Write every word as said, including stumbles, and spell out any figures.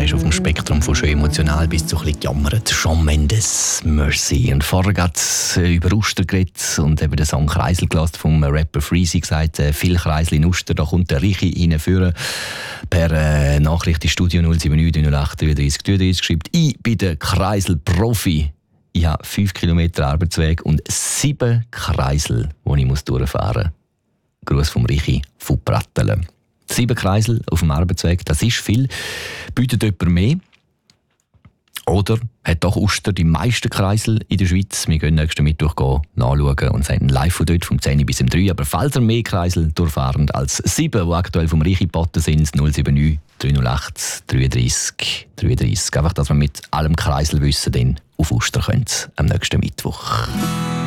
ist auf dem Spektrum von schön emotional bis zu ein bisschen gejammert. Shawn Mendes, Mercy. Und vorher gerade über Uster geredet und eben den Song «Kreisel» gelassen vom Rapper Freezy gesagt, äh, «Viel Kreisel in Uster», da kommt der Richi reinführen. Per äh, Nachricht ins Studio null sieben neun null acht drei drei drei drei schreibt, ich bin der Kreisel-Profi. Ich habe fünf Kilometer Arbeitsweg und sieben Kreisel, die ich durchfahren muss. Gruß vom Richi von Prattelen. Sieben Kreisel auf dem Arbeitsweg, das ist viel. Bietet jemand mehr? Oder hat doch Uster die meisten Kreisel in der Schweiz? Wir gehen nächsten Mittwoch nachschauen und sagen live von dort vom zehn bis drei. Aber falls ihr mehr Kreisel durchfahren als sieben, die aktuell vom Richi geboten sind, null sieben neun drei null acht drei drei drei drei. Einfach, dass wir mit allem Kreisel wissen, dann auf Uster können am nächsten Mittwoch.